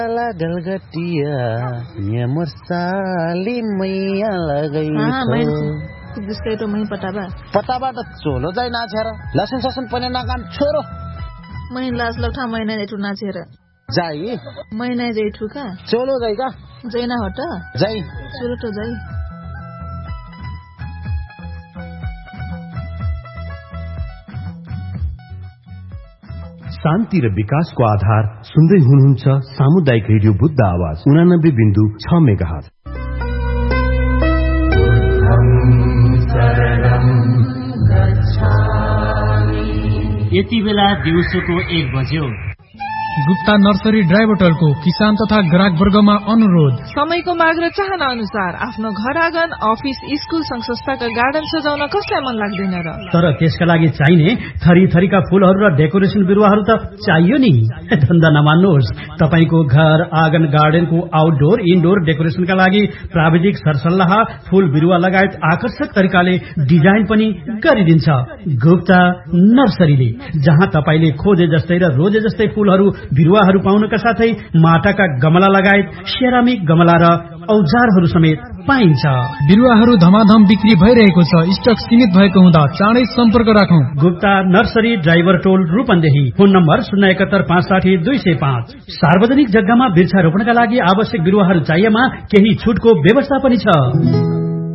डलगटिया यहाँ मोर साली मैया लगै जिसकै तो मै पटाबा त चोलो जाइ नाचेर लसन ससन पनि नकान छोरो मै लाज लौठा मैना जेठु नाचेर जाइ मैना जेठु का चोलो जाइ का जैना हट जाइ चोलो त जाइ। शान्ति र विकासको आधार सुन्दै हुनुहुन्छ सामुदायिक रेडियो बुद्ध आवाज 89.6 मेगाहर्ज। यति बेला दिउँसोको 1 बज्यो। गुप्ता नर्सरी ड्राइभरको किसान तथा ग्राहक वर्गमा अनुरोध, समयको माग र चाहना अनुसार आफ्नो घर आँगन, अफिस, स्कुल, संघ संस्थाका गार्डन सजाउन कसलाई मन लाग्दैन र? तर त्यसका लागि चाहिने थरी थरीका फूलहरू र डेकोरेसन बिरुवाहरू त चाहियो नि। धन्दा नमान्नुहोस्, तपाईको घर आँगन गार्डनको आउटडोर इनडोर डेकोरेसनका लागि प्राविधिक सरसल्लाह, फूल बिरुवा लगायत आकर्षक तरिकाले डिजाइन पनि गरिदिन्छ गुप्ता नर्सरीले, जहाँ तपाईले खोजे जस्तै र रोजे जस्तै फूलहरू बिरुवाहरू पाउनका साथै माटाका गमला लगायत सेरामिक गमला र औजारहरू समेत पाइन्छ। बिरुवाहरू धमाधम बिक्री भइरहेको छ। स्टक सीमित भएको हुँदा चाँडै सम्पर्क राखौं। गुप्ता नर्सरी ड्राइभर टोल रूपन्देही, फोन नम्बर 071560205। सार्वजनिक जग्गामा वृक्षारोपणका लागि आवश्यक बिरुवाहरू चाहिएमा केही छुटको व्यवस्था पनि छ।